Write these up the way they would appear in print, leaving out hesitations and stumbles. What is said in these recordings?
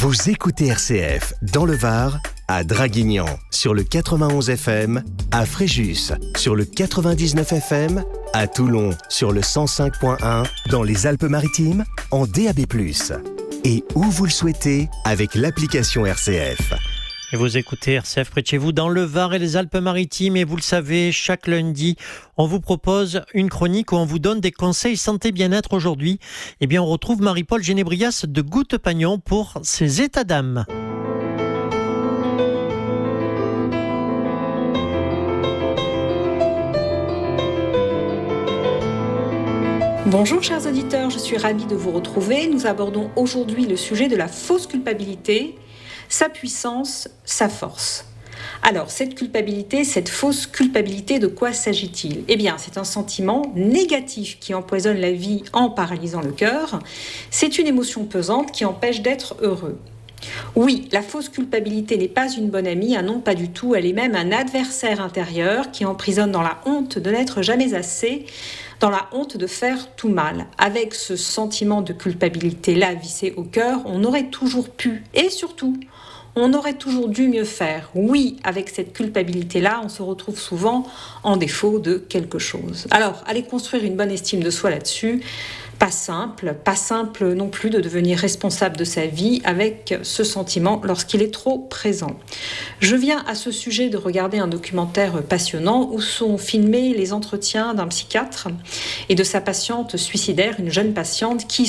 Vous écoutez RCF dans le Var, à Draguignan sur le 91 FM, à Fréjus sur le 99 FM, à Toulon sur le 105.1, dans les Alpes-Maritimes en DAB+. Et où vous le souhaitez avec l'application RCF. Et vous écoutez RCF près de chez vous dans le Var et les Alpes-Maritimes. Et vous le savez, chaque lundi, on vous propose une chronique où on vous donne des conseils santé bien-être. Aujourd'hui, on retrouve Marie-Paul Génébrias de Goutte-Pagnon pour ses états d'âme. Bonjour chers auditeurs, je suis ravie de vous retrouver. Nous abordons aujourd'hui le sujet de la fausse culpabilité, sa puissance, sa force. Alors, cette culpabilité, cette fausse culpabilité, de quoi s'agit-il ? Eh bien, c'est un sentiment négatif qui empoisonne la vie en paralysant le cœur. C'est une émotion pesante qui empêche d'être heureux. Oui, la fausse culpabilité n'est pas une bonne amie, non pas du tout, elle est même un adversaire intérieur qui emprisonne dans la honte de n'être jamais assez, dans la honte de faire tout mal. Avec ce sentiment de culpabilité-là vissé au cœur, on aurait toujours pu, et surtout, on aurait toujours dû mieux faire. Oui, avec cette culpabilité-là, on se retrouve souvent en défaut de quelque chose. Alors, allez construire une bonne estime de soi là-dessus. Pas simple non plus de devenir responsable de sa vie avec ce sentiment lorsqu'il est trop présent. Je viens à ce sujet de regarder un documentaire passionnant où sont filmés les entretiens d'un psychiatre et de sa patiente suicidaire, une jeune patiente qui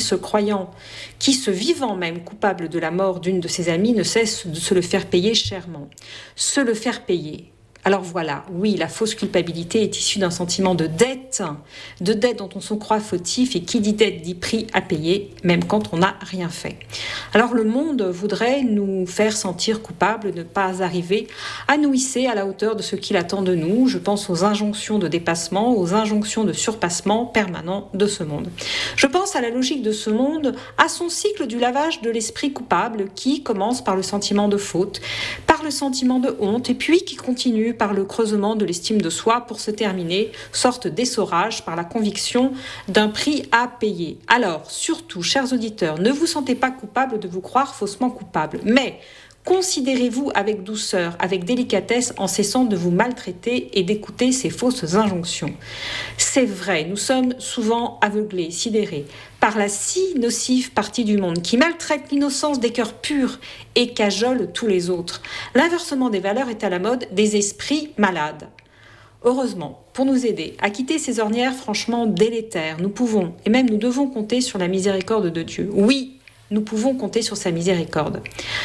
se vivant même coupable de la mort d'une de ses amies, ne cesse de se le faire payer chèrement. Se le faire payer. Alors voilà, oui, la fausse culpabilité est issue d'un sentiment de dette dont on se croit fautif, et qui dit dette dit prix à payer, même quand on n'a rien fait. Alors le monde voudrait nous faire sentir coupables de ne pas arriver à nous hisser à la hauteur de ce qu'il attend de nous. Je pense aux injonctions de dépassement, aux injonctions de surpassement permanent de ce monde. Je pense à la logique de ce monde, à son cycle du lavage de l'esprit coupable qui commence par le sentiment de faute, par le sentiment de honte, et puis qui continue par le creusement de l'estime de soi pour se terminer, sorte d'essorage par la conviction d'un prix à payer. Alors, surtout, chers auditeurs, ne vous sentez pas coupable de vous croire faussement coupable, mais considérez-vous avec douceur, avec délicatesse, en cessant de vous maltraiter et d'écouter ces fausses injonctions. C'est vrai, nous sommes souvent aveuglés, sidérés par la si nocive partie du monde qui maltraite l'innocence des cœurs purs et cajole tous les autres. L'inversement des valeurs est à la mode des esprits malades. Heureusement, pour nous aider à quitter ces ornières franchement délétères, nous pouvons et même nous devons compter sur la miséricorde de Dieu. Oui, nous pouvons compter sur sa miséricorde.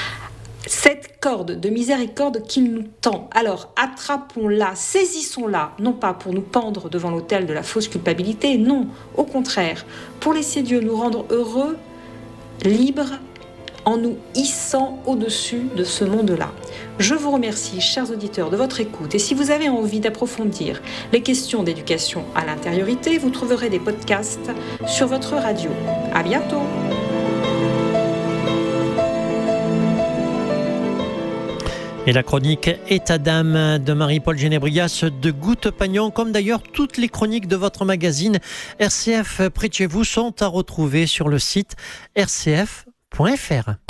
Cette corde de miséricorde qu'il nous tend, alors attrapons-la, saisissons-la, non pas pour nous pendre devant l'autel de la fausse culpabilité, non, au contraire, pour laisser Dieu nous rendre heureux, libres, en nous hissant au-dessus de ce monde-là. Je vous remercie, chers auditeurs, de votre écoute, et si vous avez envie d'approfondir les questions d'éducation à l'intériorité, vous trouverez des podcasts sur votre radio. À bientôt. Et la chronique État d'âme de Marie-Paul Génébrias de Goutte-Pagnon, comme d'ailleurs toutes les chroniques de votre magazine RCF près de chez vous, sont à retrouver sur le site rcf.fr.